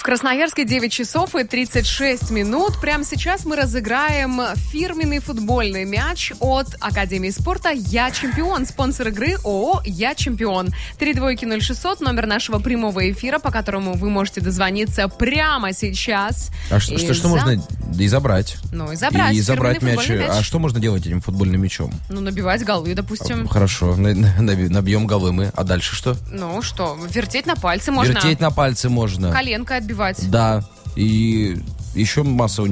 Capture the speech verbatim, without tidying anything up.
Красноярске девять часов и тридцать шесть минут. Прямо сейчас мы разыграем фирменный футбольный мяч от Академии спорта «Я чемпион». Спонсор игры ООО «Я чемпион». три двойки ноль шестьсот, номер нашего прямого эфира, по которому вы можете дозвониться прямо сейчас. А что, что, что за... можно и забрать? Ну, и забрать. И забрать мяч. мяч. А что можно делать этим футбольным мячом? Ну, набивать голы, допустим. Хорошо, набьем голы мы. А дальше что? Ну, что, вертеть на пальцы можно. Вертеть на пальцы можно. Коленкой отбивать. Да, и еще масса